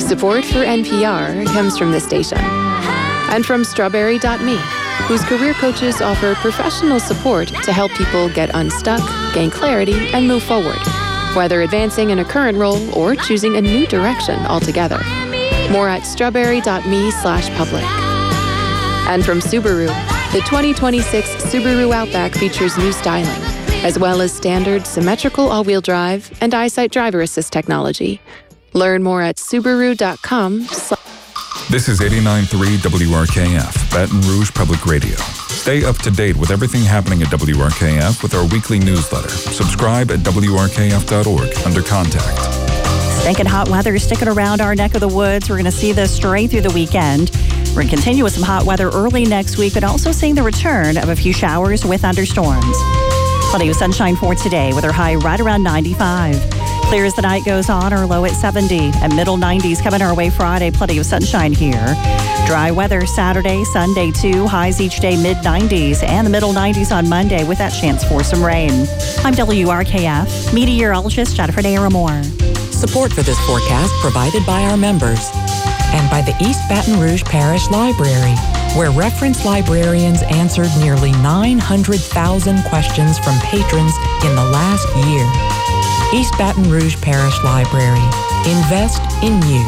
Support for NPR comes from this station and from Strawberry.me, whose career coaches offer professional support to help people get unstuck, gain clarity, and move forward, whether advancing in a current role or choosing a new direction altogether. More at strawberry.me/public. And from Subaru, the 2026 Subaru Outback features new styling, as well as standard symmetrical all-wheel drive and EyeSight driver assist technology. Learn more at subaru.com. This is 89.3 WRKF, Baton Rouge Public Radio. Stay up to date with everything happening at WRKF with our weekly newsletter. Subscribe at WRKF.org under Contact. Stinking hot weather sticking around our neck of the woods. We're going to see this straight through the weekend. We're going to continue with some hot weather early next week, but also seeing the return of a few showers with thunderstorms. Plenty of sunshine for today with our high right around 95. Clear as the night goes on, our low at 70. And middle 90s coming our way Friday. Plenty of sunshine here. Dry weather Saturday, Sunday too. Highs each day mid-90s and the middle 90s on Monday with that chance for some rain. I'm WRKF meteorologist Jennifer Naramore. Support for this forecast provided by our members and by the East Baton Rouge Parish Library, where reference librarians answered nearly 900,000 questions from patrons in the last year. East Baton Rouge Parish Library. Invest in you.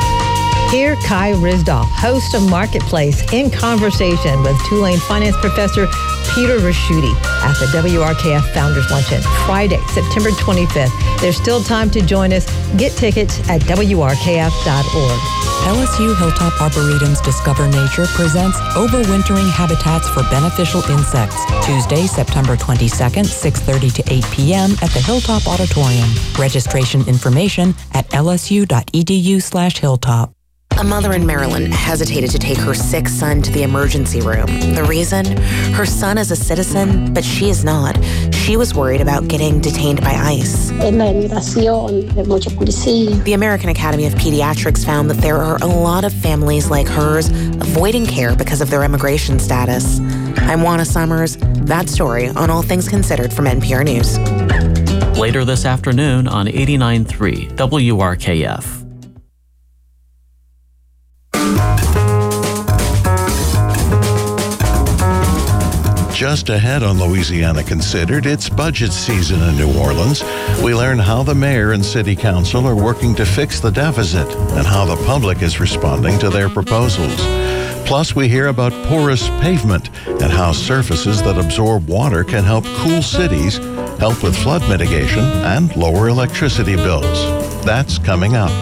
Here, Kai Risdall, host of Marketplace, in conversation with Tulane finance professor Peter Ricchiuti at the WRKF Founders Luncheon, Friday, September 25th. There's still time to join us. Get tickets at WRKF.org. LSU Hilltop Arboretum's Discover Nature presents Overwintering Habitats for Beneficial Insects, Tuesday, September 22nd, 6:30 to 8 p.m. at the Hilltop Auditorium. Registration information at lsu.edu/hilltop. A mother in Maryland hesitated to take her sick son to the emergency room. The reason? Her son is a citizen, but she is not. She was worried about getting detained by ICE. The American Academy of Pediatrics found that there are a lot of families like hers avoiding care because of their immigration status. I'm Juana Summers. That story on All Things Considered from NPR News. Later this afternoon on 89.3 WRKF. Just ahead on Louisiana Considered, it's budget season in New Orleans. We learn how the mayor and city council are working to fix the deficit and how the public is responding to their proposals. Plus, we hear about porous pavement and how surfaces that absorb water can help cool cities, help with flood mitigation, and lower electricity bills. That's coming up.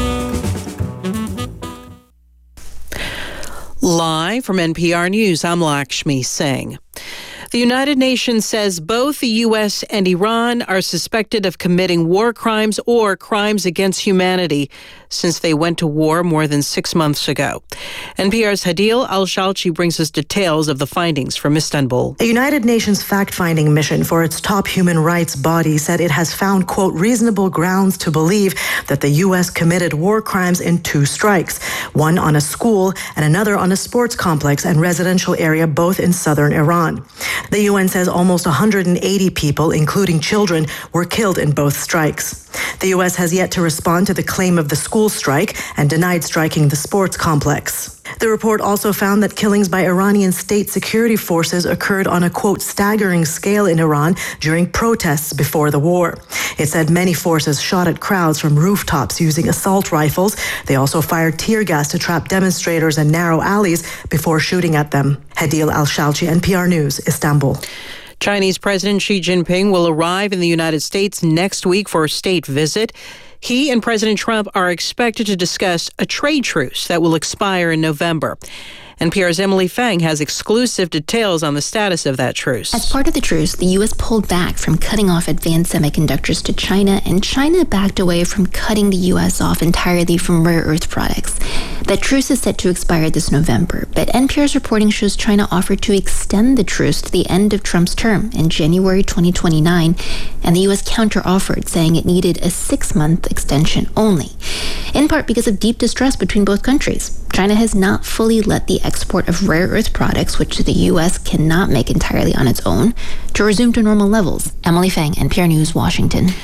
Live from NPR News, I'm Lakshmi Singh. The United Nations says both the U.S. and Iran are suspected of committing war crimes or crimes against humanity since they went to war more than 6 months ago. NPR's Hadil Al-Shalchi brings us details of the findings from Istanbul. A United Nations fact-finding mission for its top human rights body said it has found, quote, reasonable grounds to believe that the U.S. committed war crimes in 2 strikes, one on a school and another on a sports complex and residential area, both in southern Iran. The UN says almost 180 people, including children, were killed in both strikes. The U.S. has yet to respond to the claim of the school strike and denied striking the sports complex. The report also found that killings by Iranian state security forces occurred on a, quote, staggering scale in Iran during protests before the war. It said many forces shot at crowds from rooftops using assault rifles. They also fired tear gas to trap demonstrators in narrow alleys before shooting at them. Hadil Al-Shalchi, NPR News, Istanbul. Chinese President Xi Jinping will arrive in the United States next week for a state visit. He and President Trump are expected to discuss a trade truce that will expire in November. NPR's Emily Fang has exclusive details on the status of that truce. As part of the truce, the U.S. pulled back from cutting off advanced semiconductors to China, and China backed away from cutting the U.S. off entirely from rare earth products. That truce is set to expire this November, but NPR's reporting shows China offered to extend the truce to the end of Trump's term in January 2029, and the U.S. counter-offered, saying it needed a 6-month extension only, in part because of deep distrust between both countries. China has not fully let the export of rare earth products, which the U.S. cannot make entirely on its own, to resume to normal levels. Emily Fang, NPR News, Washington.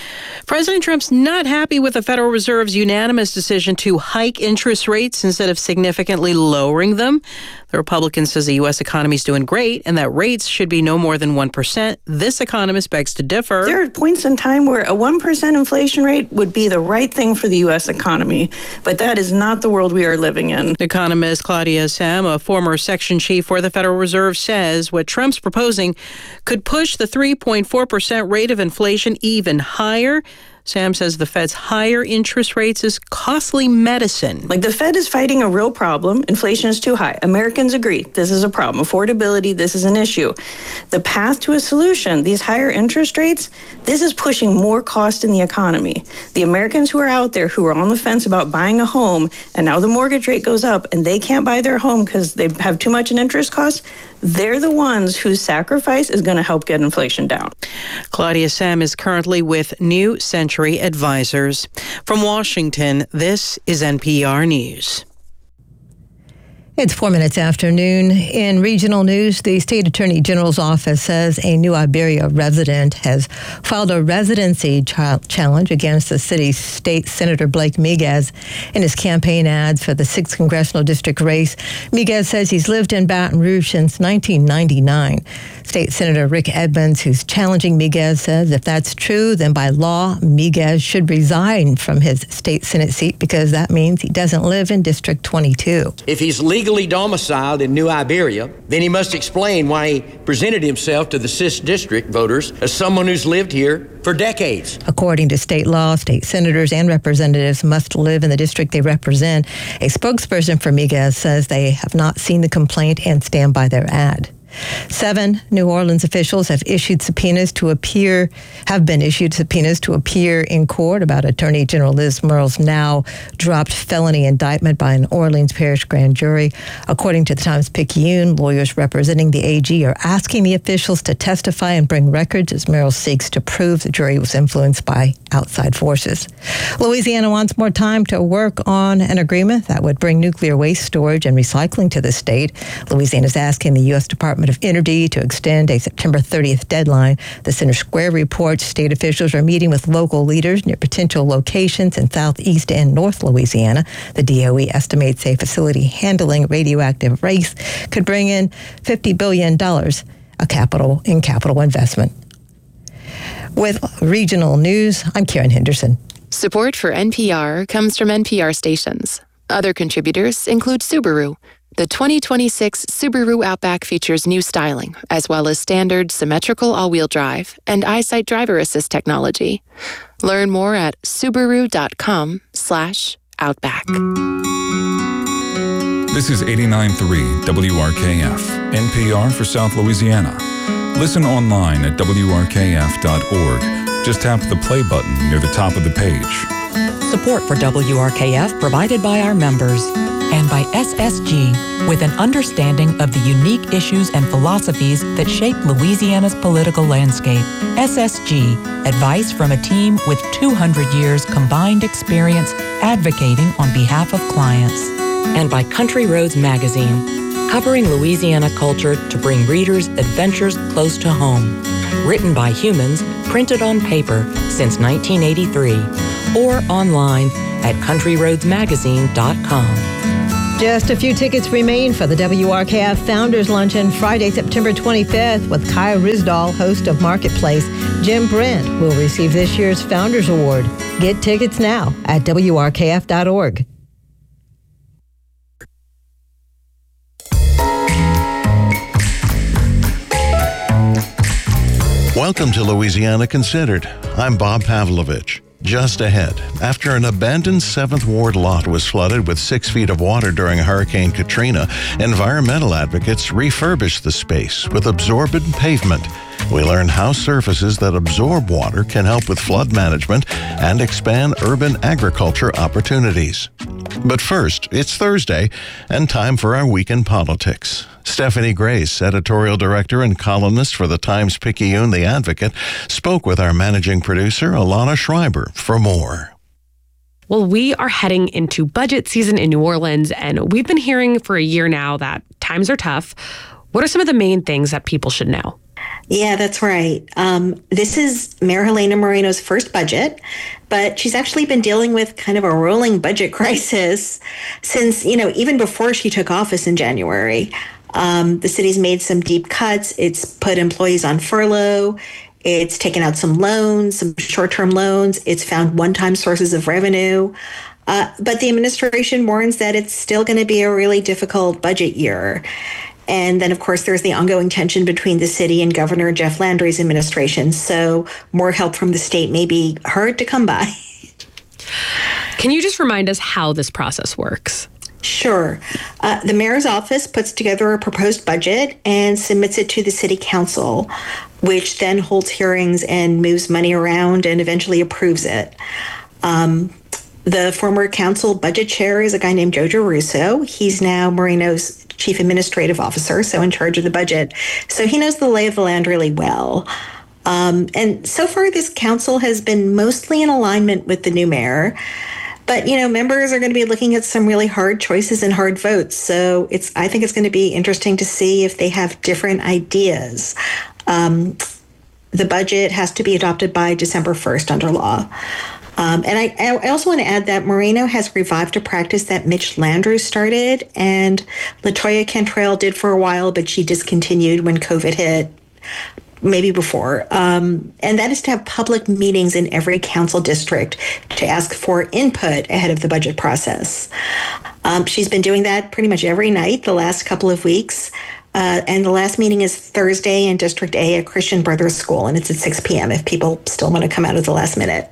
President Trump's not happy with the Federal Reserve's unanimous decision to hike interest rates instead of significantly lowering them. The Republican says the U.S. economy is doing great and that rates should be no more than 1%. This economist begs to differ. There are points in time where a 1% inflation rate would be the right thing for the U.S. economy, but that is not the world we are living in. Economist Claudia Sahm, a former section chief for the Federal Reserve, says what Trump's proposing could push the 3.4% rate of inflation even higher. Sam says the Fed's higher interest rates is costly medicine. Like, the Fed is fighting a real problem. Inflation is too high. Americans agree this is a problem. Affordability, this is an issue. The path to a solution, these higher interest rates, this is pushing more cost in the economy. The Americans who are out there who are on the fence about buying a home, and now the mortgage rate goes up and they can't buy their home because they have too much in interest costs, they're the ones whose sacrifice is going to help get inflation down. Claudia Sahm is currently with New Century Advisors. From Washington, this is NPR News. It's 4 minutes after noon. In regional news, the state attorney general's office says a New Iberia resident has filed a residency challenge against the city's state senator Blake Miguez in his campaign ads for the 6th congressional district race. Miguez says he's lived in Baton Rouge since 1999. State Senator Rick Edmonds, who's challenging Miguez, says if that's true, then by law, Miguez should resign from his state Senate seat because that means he doesn't live in District 22. If he's legally domiciled in New Iberia, then he must explain why he presented himself to the 6th District voters as someone who's lived here for decades. According to state law, state senators and representatives must live in the district they represent. A spokesperson for Miguez says they have not seen the complaint and stand by their ad. 7 New Orleans officials have been issued subpoenas to appear in court about Attorney General Liz Murrell's now dropped felony indictment by an Orleans Parish grand jury. According to the Times-Picayune, lawyers representing the AG are asking the officials to testify and bring records as Murrell seeks to prove the jury was influenced by outside forces. Louisiana wants more time to work on an agreement that would bring nuclear waste storage and recycling to the state. Louisiana is asking the U.S. Department of Energy to extend a September 30th deadline. The Center Square reports state officials are meeting with local leaders near potential locations in southeast and north Louisiana. The DOE estimates a facility handling radioactive waste could bring in $50 billion capital investment. With regional news, I'm Karen Henderson. Support for NPR comes from NPR stations. Other contributors include Subaru. The 2026 Subaru Outback features new styling, as well as standard symmetrical all-wheel drive and EyeSight driver assist technology. Learn more at subaru.com/outback. This is 89.3 WRKF, NPR for South Louisiana. Listen online at WRKF.org. Just tap the play button near the top of the page. Support for WRKF provided by our members and by SSG, with an understanding of the unique issues and philosophies that shape Louisiana's political landscape. SSG, advice from a team with 200 years combined experience advocating on behalf of clients. And by Country Roads Magazine, covering Louisiana culture to bring readers adventures close to home. Written by humans, printed on paper since 1983, or online at countryroadsmagazine.com. Just a few tickets remain for the WRKF Founders Luncheon Friday, September 25th with Kai Risdahl, host of Marketplace. Jim Brent will receive this year's Founders Award. Get tickets now at WRKF.org. Welcome to Louisiana Considered. I'm Bob Pavlovich. Just ahead, after an abandoned 7th Ward lot was flooded with 6 feet of water during Hurricane Katrina, environmental advocates refurbished the space with absorbent pavement. We learn how surfaces that absorb water can help with flood management and expand urban agriculture opportunities. But first, it's Thursday and time for our Week in Politics. Stephanie Grace, editorial director and columnist for the Times-Picayune, The Advocate, spoke with our managing producer, Alana Schreiber, for more. Well, we are heading into budget season in New Orleans, and we've been hearing for a year now that times are tough. What are some of the main things that people should know? Yeah, that's right. This is Mayor Helena Moreno's first budget, but she's actually been dealing with kind of a rolling budget crisis since, even before she took office in January. The city's made some deep cuts. It's put employees on furlough. It's taken out some loans, some short-term loans. It's found one-time sources of revenue. But the administration warns that it's still going to be a really difficult budget year. And then, of course, there's the ongoing tension between the city and Governor Jeff Landry's administration. So more help from the state may be hard to come by. Can you just remind us how this process works? Sure. The mayor's office puts together a proposed budget and submits it to the city council, which then holds hearings and moves money around and eventually approves it. The former council budget chair is a guy named Joe Russo. He's now Moreno's chief administrative officer, so in charge of the budget. So he knows the lay of the land really well. And so far, this council has been mostly in alignment with the new mayor. But, members are going to be looking at some really hard choices and hard votes. So I think it's going to be interesting to see if they have different ideas. The budget has to be adopted by December 1st under law. And I also want to add that Moreno has revived a practice that Mitch Landrieu started, and LaToya Cantrell did for a while, but she discontinued when COVID hit, maybe before. And that is to have public meetings in every council district to ask for input ahead of the budget process. She's been doing that pretty much every night the last couple of weeks. And the last meeting is Thursday in District A at Christian Brothers School, and it's at 6 p.m. if people still want to come out at the last minute.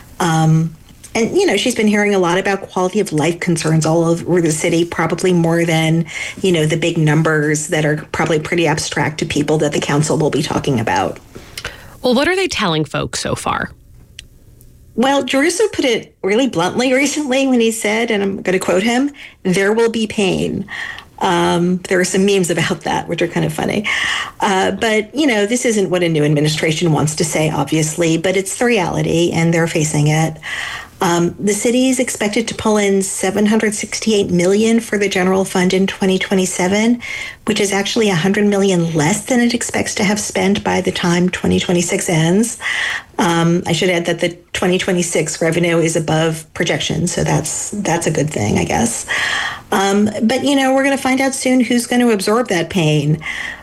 And, she's been hearing a lot about quality of life concerns all over the city, probably more than, the big numbers that are probably pretty abstract to people that the council will be talking about. Well, what are they telling folks so far? Well, Jeruso put it really bluntly recently when he said, and I'm going to quote him, "There will be pain." There are some memes about that, which are kind of funny. But, this isn't what a new administration wants to say, obviously, but it's the reality, and they're facing it. The city is expected to pull in $768 million for the general fund in 2027, which is actually $100 million less than it expects to have spent by the time 2026 ends. I should add that the 2026 revenue is above projections, so that's a good thing, I guess. But, we're going to find out soon who's going to absorb that pain.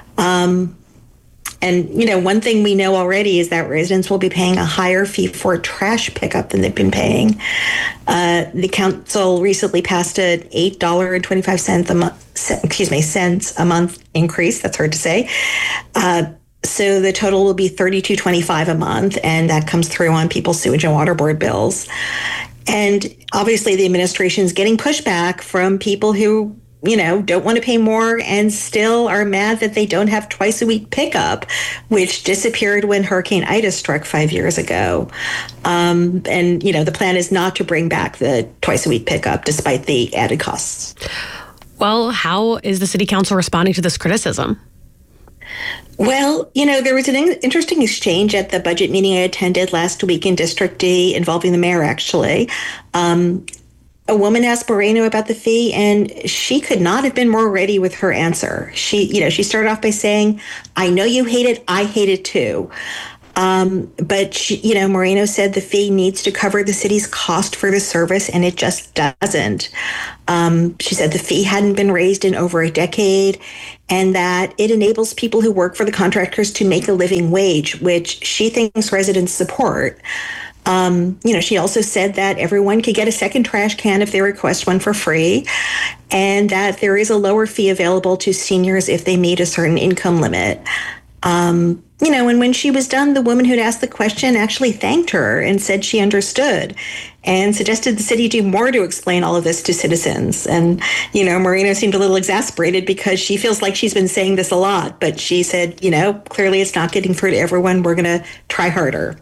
And, one thing we know already is that residents will be paying a higher fee for trash pickup than they've been paying. The council recently passed an $8.25 cents a month increase. That's hard to say. So the total will be $32.25 a month, and that comes through on people's sewage and water board bills. And obviously the administration is getting pushback from people who don't want to pay more and still are mad that they don't have twice a week pickup, which disappeared when Hurricane Ida struck 5 years ago. And, the plan is not to bring back the twice a week pickup despite the added costs. Well, how is the city council responding to this criticism? Well, there was an interesting exchange at the budget meeting I attended last week in District D involving the mayor, actually. A woman asked Moreno about the fee, and she could not have been more ready with her answer. She started off by saying, "I know you hate it. I hate it too." But Moreno said the fee needs to cover the city's cost for the service, and it just doesn't. She said the fee hadn't been raised in over a decade, and that it enables people who work for the contractors to make a living wage, which she thinks residents support. She also said that everyone could get a second trash can if they request one for free, and that there is a lower fee available to seniors if they meet a certain income limit. And when she was done, the woman who'd asked the question actually thanked her and said she understood and suggested the city do more to explain all of this to citizens. And, Moreno seemed a little exasperated because she feels like she's been saying this a lot, but she said, clearly it's not getting through to everyone. We're going to try harder.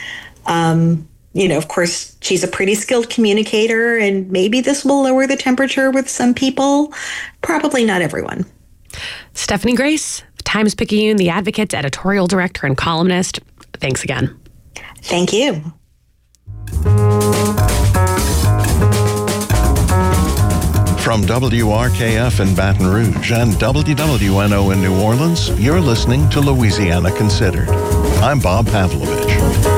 Of course, she's a pretty skilled communicator, and maybe this will lower the temperature with some people. Probably not everyone. Stephanie Grace, Times-Picayune, The Advocate's editorial director and columnist. Thanks again. Thank you. From WRKF in Baton Rouge and WWNO in New Orleans, you're listening to Louisiana Considered. I'm Bob Pavlovich.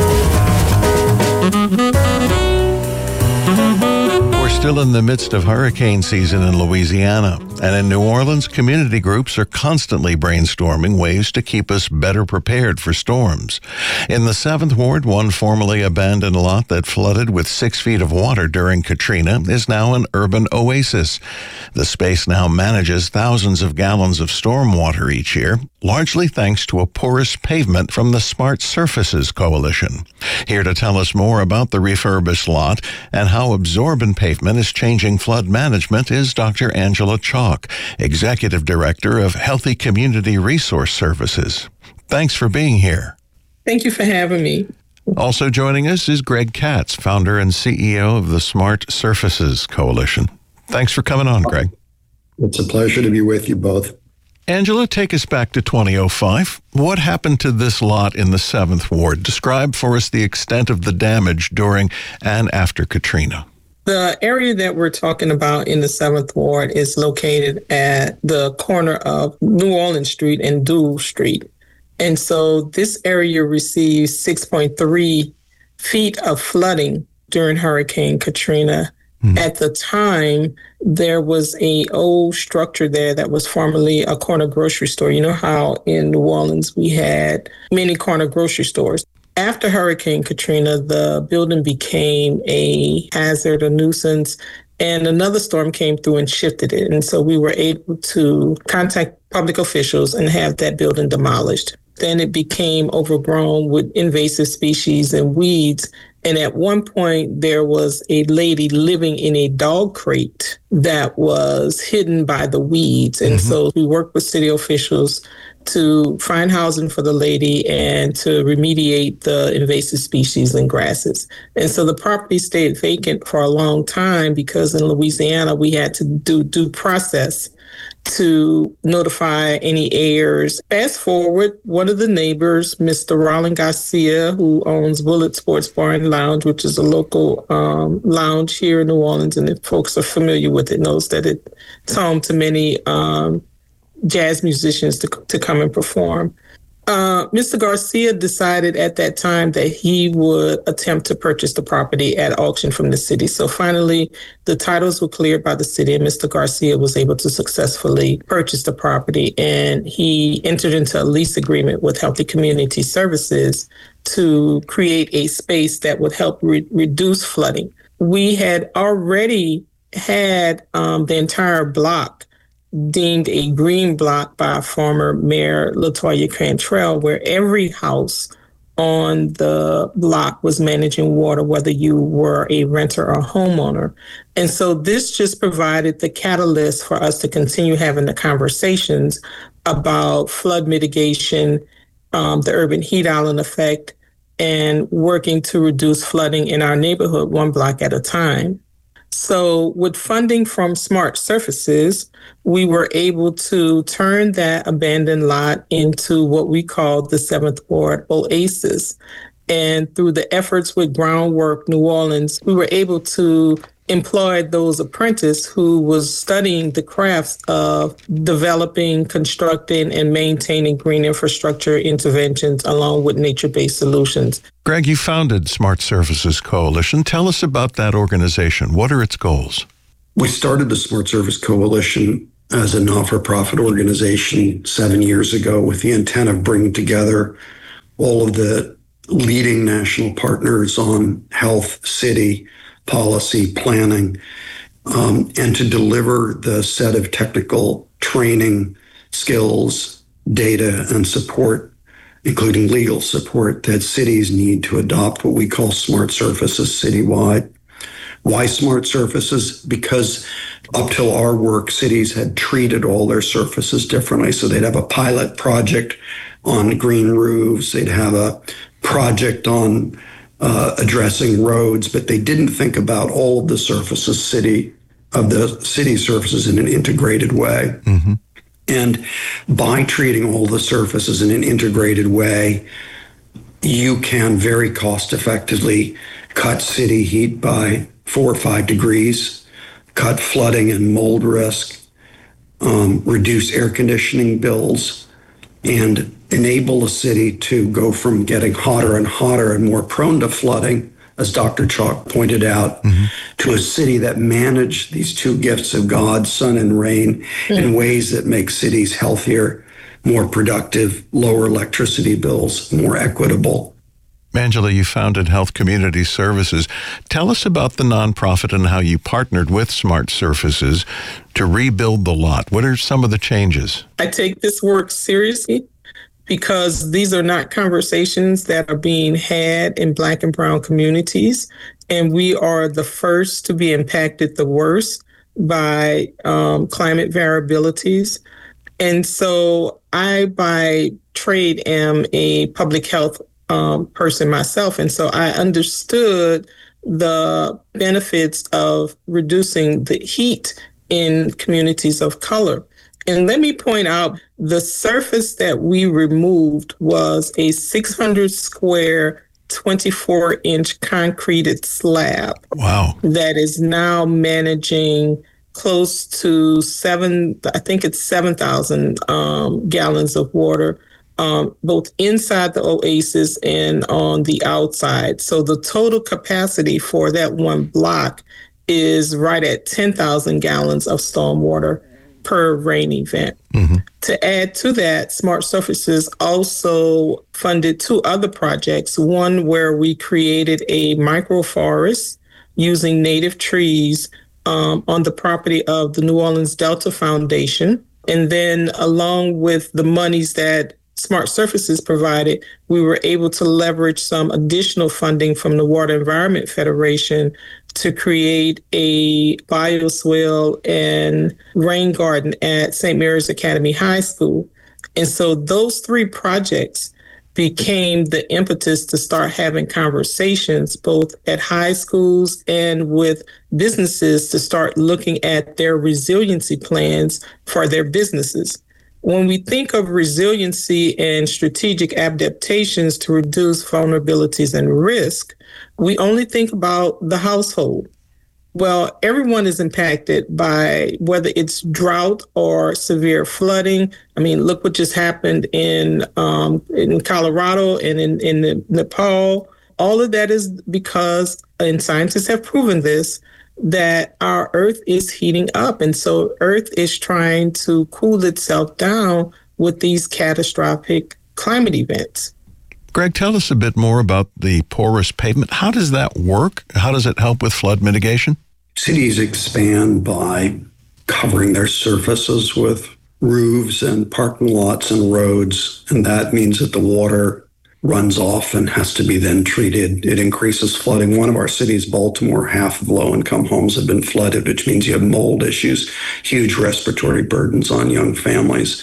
We're still in the midst of hurricane season in Louisiana, and in New Orleans, community groups are constantly brainstorming ways to keep us better prepared for storms. In the 7th Ward, one formerly abandoned lot that flooded with 6 feet of water during Katrina is now an urban oasis. The space now manages thousands of gallons of storm water each year, largely thanks to a porous pavement from the Smart Surfaces Coalition. Here to tell us more about the refurbished lot and how absorbent pavement is changing flood management is Dr. Angela Chalk, Executive Director of Healthy Community Resource Services. Thanks for being here. Thank you for having me. Also joining us is Greg Katz, founder and CEO of the Smart Surfaces Coalition. Thanks for coming on, Greg. It's a pleasure to be with you both. Angela, take us back to 2005. What happened to this lot in the 7th Ward? Describe for us the extent of the damage during and after Katrina. The area that we're talking about in the 7th Ward is located at the corner of New Orleans Street and Dual Street. And so this area received 6.3 feet of flooding during Hurricane Katrina. At the time, there was an old structure there that was formerly a corner grocery store. You know how in New Orleans we had many corner grocery stores. After Hurricane Katrina, the building became a hazard, a nuisance, and another storm came through and shifted it. And so we were able to contact public officials and have that building demolished. Then it became overgrown with invasive species and weeds. And at one point, there was a lady living in a dog crate that was hidden by the weeds. And so we worked with city officials to find housing for the lady and to remediate the invasive species and grasses. And so the property stayed vacant for a long time because in Louisiana, we had to do due process to notify any heirs. Fast forward, one of the neighbors, Mr. Roland Garcia, who owns Bullet Sports Bar and Lounge, which is a local lounge here in New Orleans, and if folks are familiar with it, knows that it's home to many jazz musicians to come and perform. Mr. Garcia decided at that time that he would attempt to purchase the property at auction from the city. So finally, the titles were cleared by the city and Mr. Garcia was able to successfully purchase the property. And he entered into a lease agreement with Healthy Community Services to create a space that would help reduce flooding. We had already had the entire block deemed a green block by former Mayor LaToya Cantrell, where every house on the block was managing water, whether you were a renter or homeowner. And so this just provided the catalyst for us to continue having the conversations about flood mitigation, the urban heat island effect, and working to reduce flooding in our neighborhood one block at a time. So with funding from Smart Surfaces, we were able to turn that abandoned lot into what we call the 7th Ward Oasis. And through the efforts with Groundwork New Orleans, we were able to employ those apprentices who was studying the crafts of developing, constructing, and maintaining green infrastructure interventions along with nature-based solutions. Greg, you founded Smart Surfaces Coalition. Tell us about that organization. What are its goals? We started the Smart Surface Coalition as a not-for-profit organization 7 years ago with the intent of bringing together all of the leading national partners on health, city, policy, planning, and to deliver the set of technical training, skills, data, and support, including legal support, that cities need to adopt what we call smart surfaces citywide. Why smart surfaces? Because up till our work, cities had treated all their surfaces differently. So they'd have a pilot project on green roofs, they'd have a project on addressing roads, but they didn't think about all of the surfaces, city surfaces in an integrated way. Mm-hmm. And by treating all the surfaces in an integrated way, you can very cost effectively cut city heat by 4 or 5 degrees, cut flooding and mold risk, reduce air conditioning bills, and enable the city to go from getting hotter and hotter and more prone to flooding, as Dr. Chalk pointed out, to a city that managed these two gifts of God, sun and rain, in ways that make cities healthier, more productive, lower electricity bills, more equitable. Angela, you founded Health Community Services. Tell us about the nonprofit and how you partnered with Smart Surfaces to rebuild the lot. What are some of the changes? I take this work seriously because these are not conversations that are being had in Black and brown communities. And we are the first to be impacted the worst by climate variabilities. And so I, by trade, am a public health person myself. And so I understood the benefits of reducing the heat in communities of color. And let me point out, the surface that we removed was a 600 square, 24-inch concreted slab. Wow. That is now managing close to 7,000 gallons of water, both inside the oasis and on the outside. So the total capacity for that one block is right at 10,000 gallons of stormwater per rain event. To add to that, Smart Surfaces also funded two other projects, one where we created a microforest using native trees on the property of the New Orleans Delta Foundation. And then along with the monies that Smart Surfaces provided, we were able to leverage some additional funding from the Water Environment Federation to create a bioswale and rain garden at St. Mary's Academy High School. And so those three projects became the impetus to start having conversations both at high schools and with businesses to start looking at their resiliency plans for their businesses. When we think of resiliency and strategic adaptations to reduce vulnerabilities and risk, we only think about the household. Well, everyone is impacted by whether it's drought or severe flooding. I mean, look what just happened in Colorado and in Nepal. All of that is because, and scientists have proven this, that our Earth is heating up. And so Earth is trying to cool itself down with these catastrophic climate events. Greg, tell us a bit more about the porous pavement. How does that work? How does it help with flood mitigation? Cities expand by covering their surfaces with roofs and parking lots and roads, and that means that the water runs off and has to be then treated. It increases flooding. One of our cities, Baltimore, half of low-income homes have been flooded, which means you have mold issues, huge respiratory burdens on young families.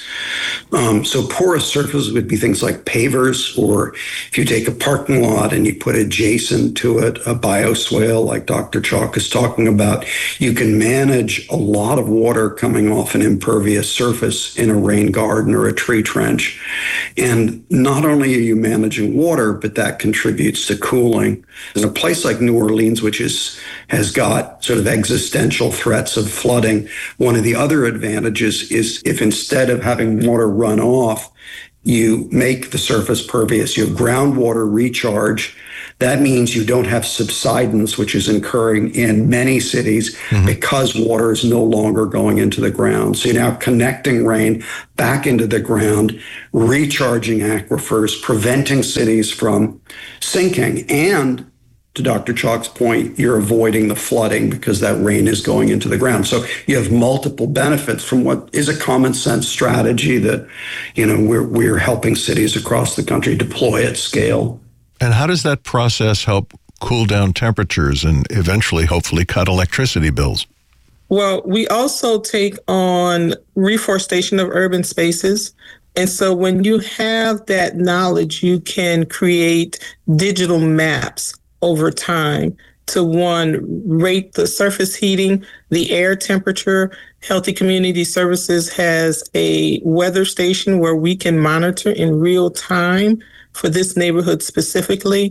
So porous surfaces would be things like pavers, or if you take a parking lot and you put adjacent to it a bioswale like Dr. Chalk is talking about, you can manage a lot of water coming off an impervious surface in a rain garden or a tree trench. And not only are you managing water, but that contributes to cooling. In a place like New Orleans, which has got sort of existential threats of flooding, one of the other advantages is if instead of having water run off, you make the surface pervious, you have groundwater recharge. That means you don't have subsidence, which is occurring in many cities because water is no longer going into the ground. So you're now connecting rain back into the ground, recharging aquifers, preventing cities from sinking. And to Dr. Chalk's point, you're avoiding the flooding because that rain is going into the ground. So you have multiple benefits from what is a common sense strategy that, we're helping cities across the country deploy at scale. And how does that process help cool down temperatures and eventually, hopefully, cut electricity bills? Well, we also take on reforestation of urban spaces. And so when you have that knowledge, you can create digital maps over time to, one, rate the surface heating, the air temperature. Healthy Community Services has a weather station where we can monitor in real time for this neighborhood specifically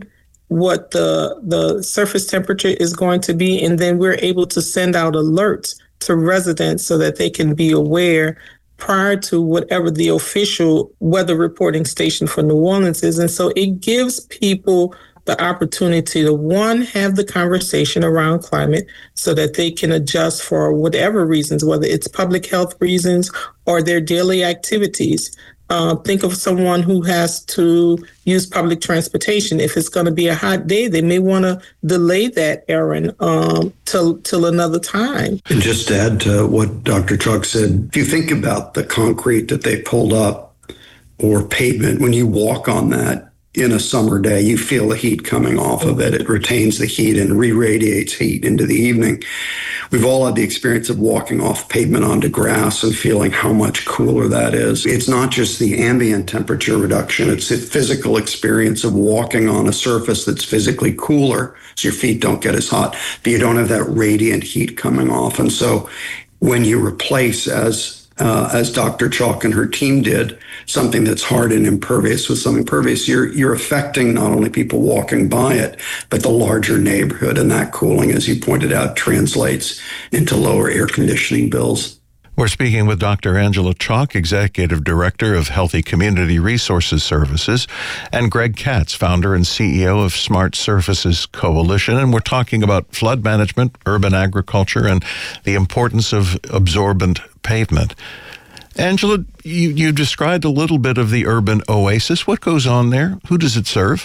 what the surface temperature is going to be, and then we're able to send out alerts to residents so that they can be aware prior to whatever the official weather reporting station for New Orleans is. And so it gives people the opportunity to, one, have the conversation around climate so that they can adjust for whatever reasons, whether it's public health reasons or their daily activities. Think of someone who has to use public transportation. If it's going to be a hot day, they may want to delay that errand till another time. And just to add to what Dr. Chuck said, if you think about the concrete that they pulled up or pavement, when you walk on that in a summer day, you feel the heat coming off of it. It retains the heat and re-radiates heat into the evening. We've all had the experience of walking off pavement onto grass and feeling how much cooler that is. It's not just the ambient temperature reduction, it's the physical experience of walking on a surface that's physically cooler, so your feet don't get as hot, but you don't have that radiant heat coming off. And so when you replace, as Dr. Chalk and her team did, something that's hard and impervious with something pervious, you're affecting not only people walking by it, but the larger neighborhood. And that cooling, as you pointed out, translates into lower air conditioning bills. We're speaking with Dr. Angela Chalk, Executive Director of Healthy Community Resources Services, and Greg Katz, founder and CEO of Smart Surfaces Coalition. And we're talking about flood management, urban agriculture, and the importance of absorbent pavement. Angela, you described a little bit of the urban oasis. What goes on there? Who does it serve?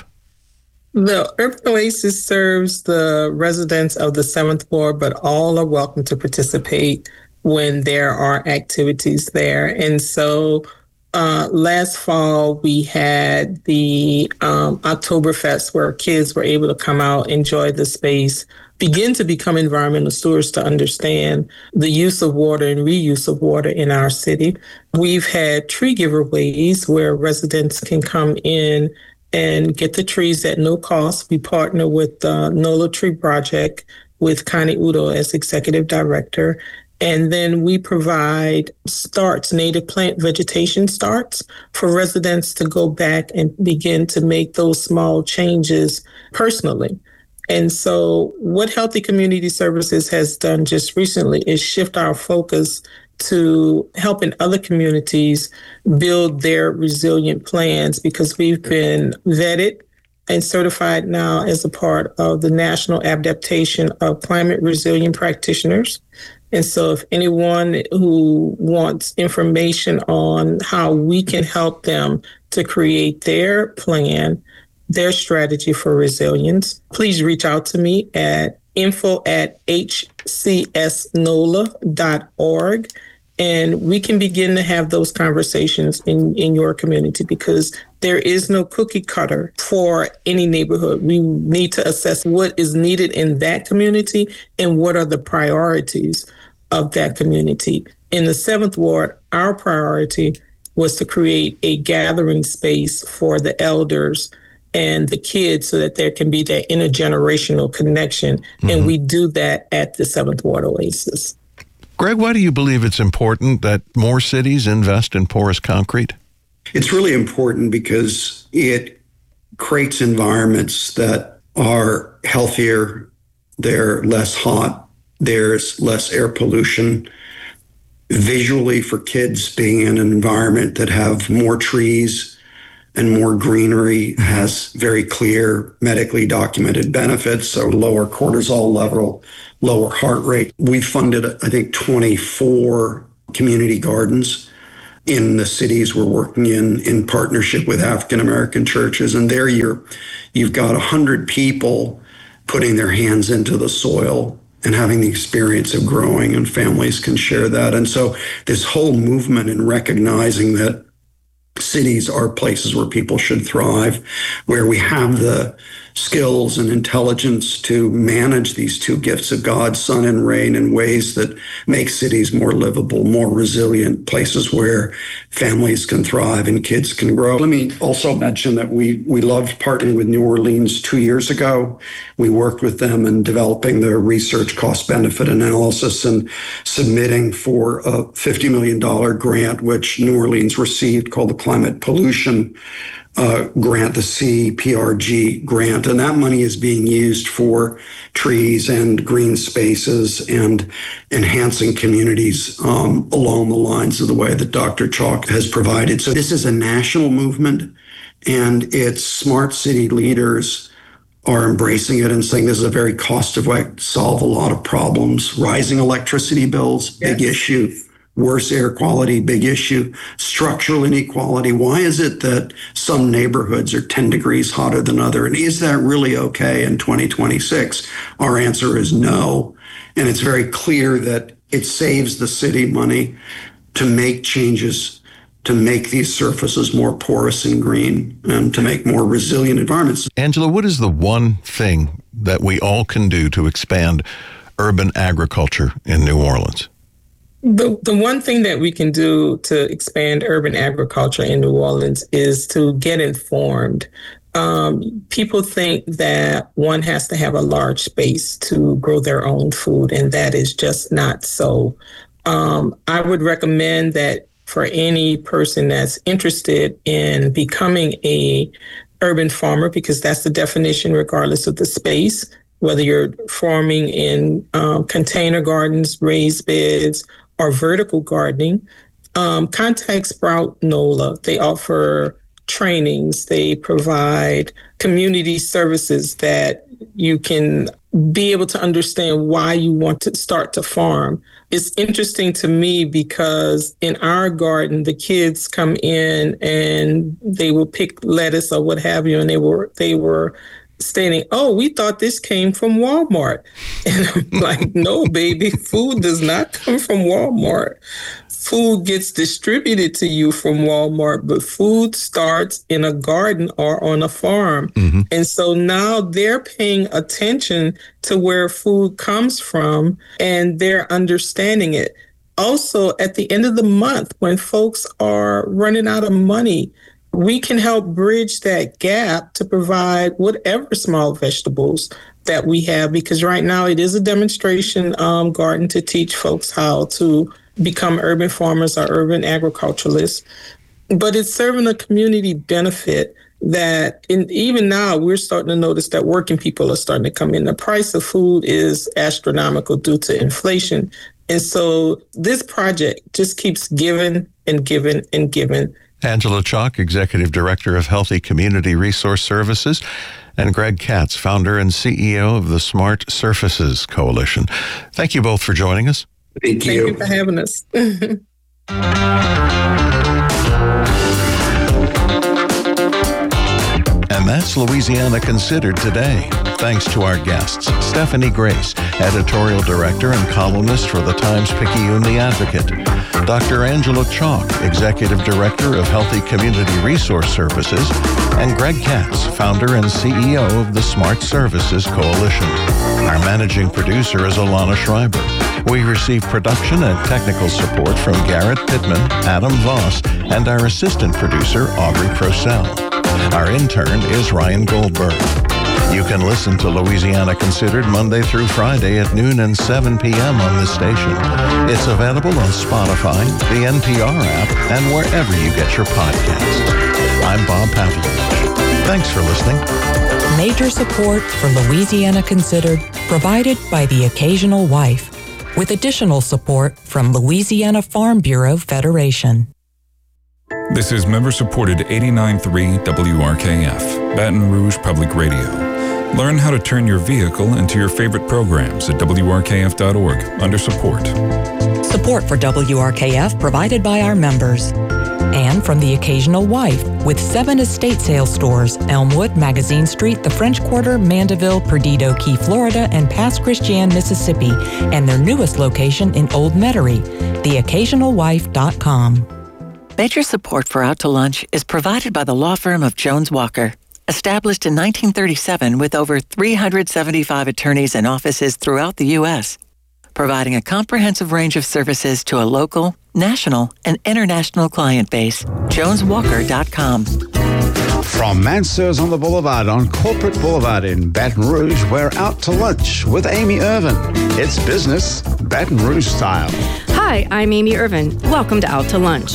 The Urban Oasis serves the residents of the 7th Ward, but all are welcome to participate when there are activities there. And so last fall, we had the Oktoberfest where kids were able to come out, enjoy the space, begin to become environmental stewards to understand the use of water and reuse of water in our city. We've had tree giveaways where residents can come in and get the trees at no cost. We partner with the NOLA Tree Project with Connie Udo as executive director. And then we provide starts, native plant vegetation starts, for residents to go back and begin to make those small changes personally. And so what Healthy Community Services has done just recently is shift our focus to helping other communities build their resilient plans, because we've been vetted and certified now as a part of the National Adaptation of Climate Resilient Practitioners. And so if anyone who wants information on how we can help them to create their plan, their strategy for resilience, please reach out to me at info@hcsnola.org. And we can begin to have those conversations in your community, because there is no cookie cutter for any neighborhood. We need to assess what is needed in that community and what are the priorities of that community. In the 7th Ward, our priority was to create a gathering space for the elders and the kids so that there can be that intergenerational connection. Mm-hmm. And we do that at the 7th Ward Oasis. Greg, why do you believe it's important that more cities invest in porous concrete? It's really important because it creates environments that are healthier, they're less hot, there's less air pollution. Visually, for kids, being in an environment that have more trees and more greenery has very clear medically documented benefits. So lower cortisol level, lower heart rate. We funded, I think, 24 community gardens in the cities we're working in partnership with African American churches. And there you've got 100 people putting their hands into the soil and having the experience of growing, and families can share that. And so this whole movement in recognizing that cities are places where people should thrive, where we have the skills and intelligence to manage these two gifts of God, sun and rain, in ways that make cities more livable, more resilient, places where families can thrive and kids can grow. Let me also mention that we loved partnering with New Orleans 2 years ago. We worked with them in developing their research cost-benefit analysis and submitting for a $50 million grant, which New Orleans received, called the Climate Pollution grant, the CPRG grant, and that money is being used for trees and green spaces and enhancing communities along the lines of the way that Dr. Chalk has provided. So this is a national movement, and its smart city leaders are embracing it and saying this is a very cost-effective way to solve a lot of problems. Rising electricity bills, big issue. Worse air quality, big issue. Structural inequality. Why is it that some neighborhoods are 10 degrees hotter than others? And is that really okay in 2026? Our answer is no. And it's very clear that it saves the city money to make changes, to make these surfaces more porous and green, and to make more resilient environments. Angela, what is the one thing that we all can do to expand urban agriculture in New Orleans? The one thing that we can do to expand urban agriculture in New Orleans is to get informed. People think that one has to have a large space to grow their own food, and that is just not so. I would recommend that for any person that's interested in becoming a urban farmer, because that's the definition regardless of the space, whether you're farming in container gardens, raised beds, or vertical gardening, contact Sprout NOLA. They offer trainings. They provide community services that you can be able to understand why you want to start to farm. It's interesting to me because in our garden, the kids come in and they will pick lettuce or what have you, and they were stating, "Oh, we thought this came from Walmart." And I'm like, "No, baby, food does not come from Walmart. Food gets distributed to you from Walmart, but food starts in a garden or on a farm." Mm-hmm. And so now they're paying attention to where food comes from, and they're understanding it. Also, at the end of the month, when folks are running out of money, we can help bridge that gap to provide whatever small vegetables that we have, because right now it is a demonstration garden to teach folks how to become urban farmers or urban agriculturalists. But it's serving a community benefit that even now we're starting to notice that working people are starting to come in. The price of food is astronomical due to inflation. And so this project just keeps giving and giving and giving. Angela Chalk, Executive Director of Healthy Community Resource Services, and Greg Katz, Founder and CEO of the Smart Surfaces Coalition. Thank you both for joining us. Thank you for having us. And that's Louisiana Considered today. Thanks to our guests, Stephanie Grace, Editorial Director and columnist for the Times-Picayune The Advocate, Dr. Angela Chalk, Executive Director of Healthy Community Resource Services, and Greg Katz, Founder and CEO of the Smart Services Coalition. Our managing producer is Alana Schreiber. We receive production and technical support from Garrett Pittman, Adam Voss, and our assistant producer, Aubrey Crosell. Our intern is Ryan Goldberg. You can listen to Louisiana Considered Monday through Friday at noon and 7 p.m. on this station. It's available on Spotify, the NPR app, and wherever you get your podcasts. I'm Bob Pavlovich. Thanks for listening. Major support for Louisiana Considered provided by the Occasional Wife, with additional support from Louisiana Farm Bureau Federation. This is member-supported 89.3 WRKF, Baton Rouge Public Radio. Learn how to turn your vehicle into your favorite programs at WRKF.org under support. Support for WRKF provided by our members. And from the Occasional Wife, with 7 estate sales stores, Elmwood, Magazine Street, the French Quarter, Mandeville, Perdido Key, Florida, and Pass Christian, Mississippi, and their newest location in Old Metairie, theoccasionalwife.com. Major support for Out to Lunch is provided by the law firm of Jones Walker. Established in 1937 with over 375 attorneys and offices throughout the U.S., providing a comprehensive range of services to a local, national, and international client base. JonesWalker.com. From Mansur's on the Boulevard on Corporate Boulevard in Baton Rouge, we're Out to Lunch with Amy Irvin. It's business, Baton Rouge style. Hi, I'm Amy Irvin. Welcome to Out to Lunch.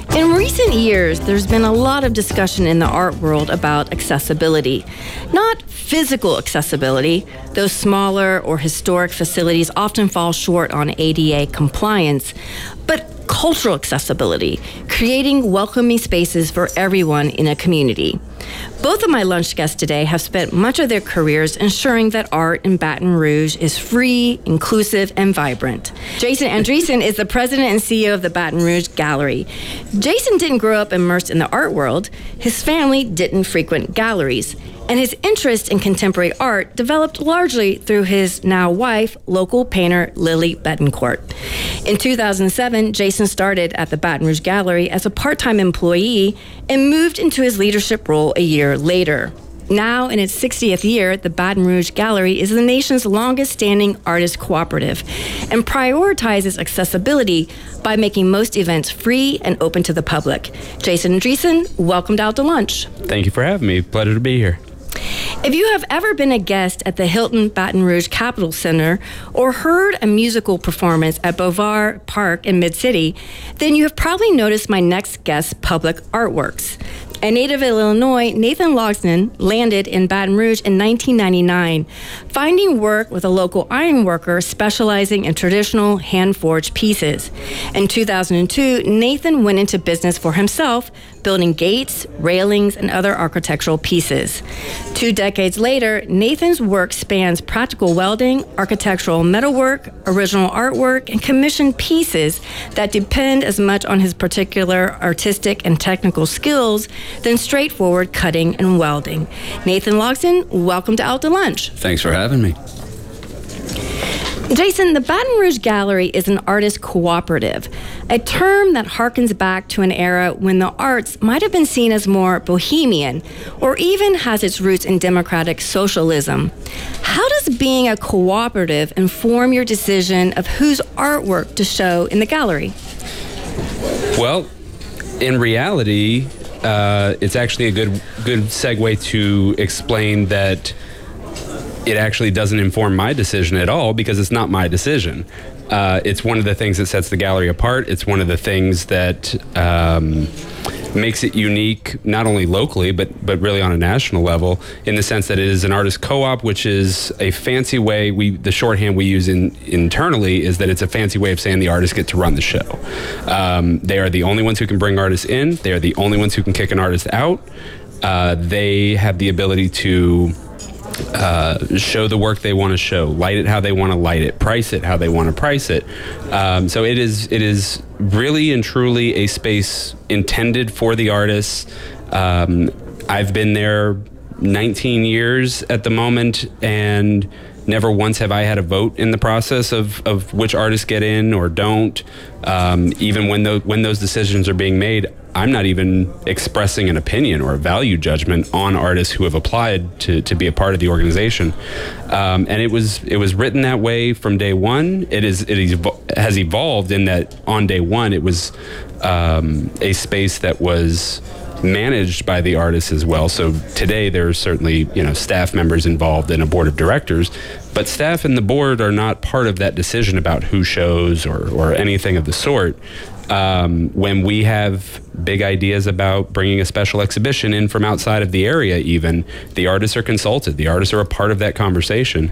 In recent years, there's been a lot of discussion in the art world about accessibility. Not physical accessibility. Those smaller or historic facilities often fall short on ADA compliance, but cultural accessibility, creating welcoming spaces for everyone in a community. Both of my lunch guests today have spent much of their careers ensuring that art in Baton Rouge is free, inclusive, and vibrant. Jason Andreessen is the president and CEO of the Baton Rouge Gallery. Jason didn't grow up immersed in the art world. His family didn't frequent galleries. And his interest in contemporary art developed largely through his now wife, local painter Lily Betancourt. In 2007, Jason started at the Baton Rouge Gallery as a part-time employee and moved into his leadership role a year later. Now, in its 60th year, the Baton Rouge Gallery is the nation's longest-standing artist cooperative and prioritizes accessibility by making most events free and open to the public. Jason Andreessen, welcome to Out to Lunch. Thank you for having me. Pleasure to be here. If you have ever been a guest at the Hilton Baton Rouge Capitol Center or heard a musical performance at Boulevard Park in Mid-City, then you have probably noticed my next guest's public artworks. A native of Illinois, Nathan Logsdon landed in Baton Rouge in 1999, finding work with a local ironworker specializing in traditional hand-forged pieces. In 2002, Nathan went into business for himself, building gates, railings, and other architectural pieces. 2 decades later, Nathan's work spans practical welding, architectural metalwork, original artwork, and commissioned pieces that depend as much on his particular artistic and technical skills than straightforward cutting and welding. Nathan Logsdon, welcome to Out to Lunch. Thanks for having me. Jason, the Baton Rouge Gallery is an artist cooperative, a term that harkens back to an era when the arts might have been seen as more bohemian or even has its roots in democratic socialism. How does being a cooperative inform your decision of whose artwork to show in the gallery? Well, in reality, it's actually a good segue to explain that it actually doesn't inform my decision at all because it's not my decision. It's one of the things that sets the gallery apart. It's one of the things that makes it unique, not only locally, but really on a national level, in the sense that it is an artist co-op, which is a fancy way, the shorthand we use internally is that it's a fancy way of saying the artists get to run the show. They are the only ones who can bring artists in. They are the only ones who can kick an artist out. They have the ability to show the work they want to show, light it how they want to light it, price it how they want to price it. So it is really and truly a space intended for the artists. I've been there 19 years at the moment, and never once have I had a vote in the process of which artists get in or don't. Even when those decisions are being made, I'm not even expressing an opinion or a value judgment on artists who have applied to be a part of the organization. And it was written that way from day one. It has evolved in that on day one it was a space that was managed by the artists as well. So today there's certainly staff members involved in a board of directors, but staff and the board are not part of that decision about who shows or anything of the sort. When we have big ideas about bringing a special exhibition in from outside of the area, even, the artists are consulted. The artists are a part of that conversation.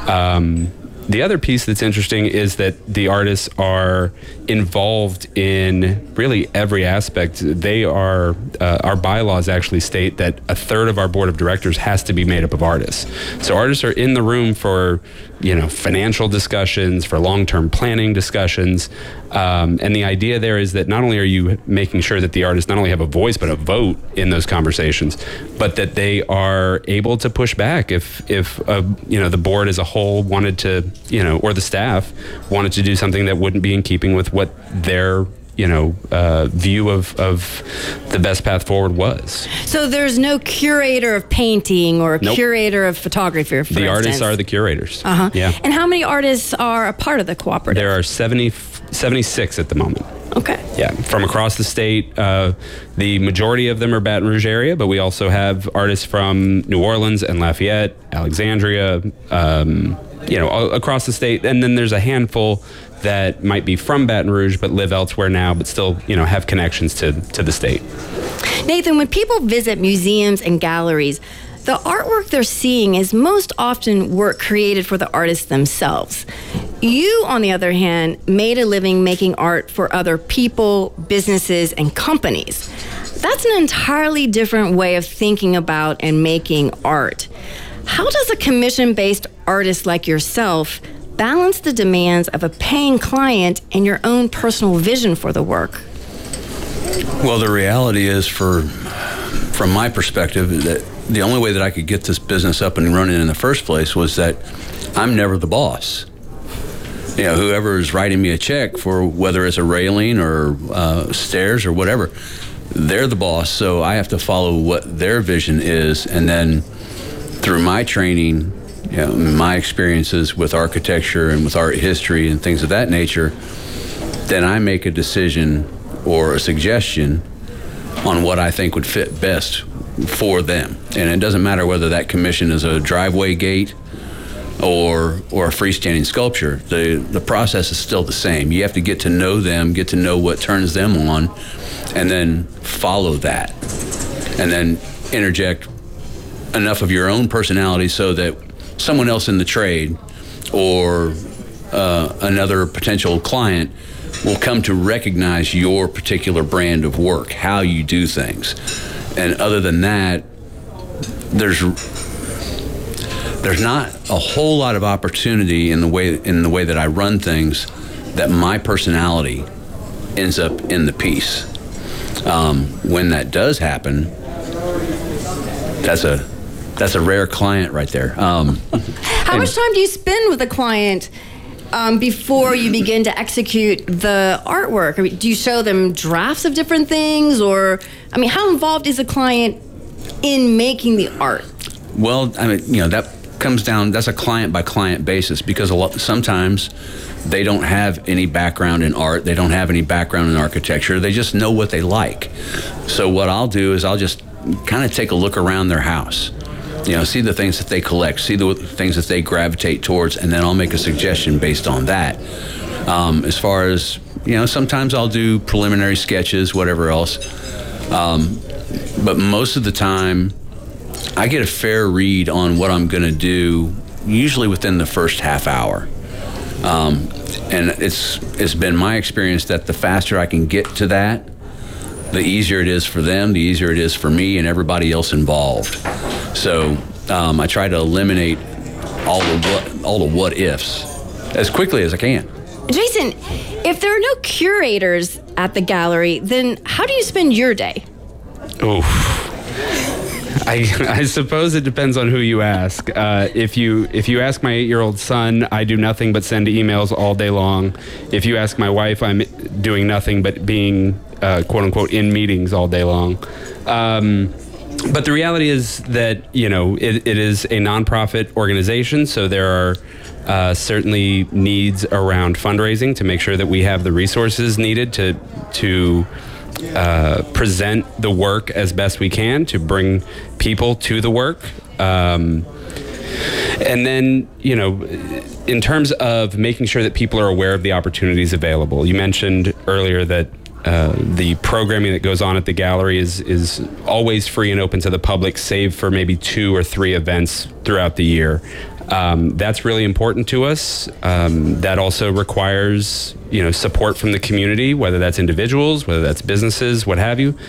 The other piece that's interesting is that the artists are involved in really every aspect. They are, our bylaws actually state that a third of our board of directors has to be made up of artists. So artists are in the room for, financial discussions, for long-term planning discussions. And the idea there is that not only are you making sure that the artists not only have a voice, but a vote in those conversations, but that they are able to push back if the board as a whole wanted to, or the staff wanted to do something that wouldn't be in keeping with what their view of the best path forward was. So there's no curator of painting or a curator of photography, for instance. The artists are the curators. Uh-huh. Yeah. And how many artists are a part of the cooperative? There are 76 at the moment. Okay. Yeah, from across the state. The majority of them are Baton Rouge area, but we also have artists from New Orleans and Lafayette, Alexandria, across the state. And then there's a handful that might be from Baton Rouge but live elsewhere now, but still, have connections to the state. Nathan, when people visit museums and galleries, the artwork they're seeing is most often work created for the artists themselves. You, on the other hand, made a living making art for other people, businesses, and companies. That's an entirely different way of thinking about and making art. How does a commission-based artist like yourself balance the demands of a paying client and your own personal vision for the work? Well, the reality is, from my perspective, that the only way that I could get this business up and running in the first place was that I'm never the boss. Whoever is writing me a check for whether it's a railing or stairs or whatever, they're the boss. So I have to follow what their vision is, and then through my training, my experiences with architecture and with art history and things of that nature, then I make a decision or a suggestion on what I think would fit best for them. And it doesn't matter whether that commission is a driveway gate or a freestanding sculpture. The process is still the same. You have to get to know them, get to know what turns them on, and then follow that. And then interject enough of your own personality so that someone else in the trade or another potential client will come to recognize your particular brand of work, how you do things. And other than that, there's not a whole lot of opportunity in the way that I run things that my personality ends up in the piece. When that does happen, that's a rare client right there. How much time do you spend with a client before you begin to execute the artwork? I mean, do you show them drafts of different things, or how involved is a client in making the art? Well, that comes down. That's a client by client basis, because sometimes they don't have any background in art. They don't have any background in architecture. They just know what they like. So what I'll do is I'll just kind of take a look around their house. See the things that they collect, see the things that they gravitate towards, and then I'll make a suggestion based on that. As far as, sometimes I'll do preliminary sketches, whatever else. But most of the time, I get a fair read on what I'm going to do, usually within the first half hour. And it's been my experience that the faster I can get to that, the easier it is for them, the easier it is for me and everybody else involved. So I try to eliminate all the what ifs as quickly as I can. Jason, if there are no curators at the gallery, then how do you spend your day? Oh, I suppose it depends on who you ask. If you ask my 8-year-old son, I do nothing but send emails all day long. If you ask my wife, I'm doing nothing but being quote unquote in meetings all day long. But the reality is that it is a nonprofit organization, so there are certainly needs around fundraising to make sure that we have the resources needed to present the work as best we can, to bring people to the work. And then, in terms of making sure that people are aware of the opportunities available, you mentioned earlier that the programming that goes on at the gallery is always free and open to the public, save for maybe 2 or 3 events throughout the year. That's really important to us. That also requires, support from the community, whether that's individuals, whether that's businesses, what have you.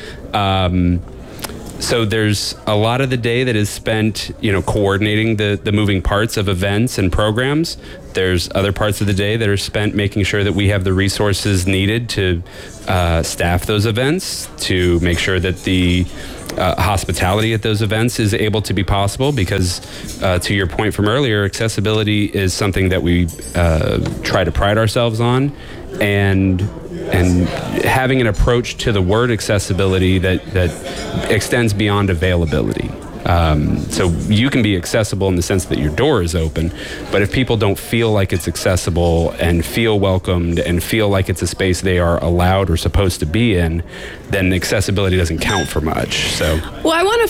So there's a lot of the day that is spent, coordinating the moving parts of events and programs. There's other parts of the day that are spent making sure that we have the resources needed to staff those events, to make sure that the hospitality at those events is able to be possible, because to your point from earlier, accessibility is something that we try to pride ourselves on, and having an approach to the word accessibility that extends beyond availability. So you can be accessible in the sense that your door is open, but if people don't feel like it's accessible and feel welcomed and feel like it's a space they are allowed or supposed to be in, then accessibility doesn't count for much. So, well, I want to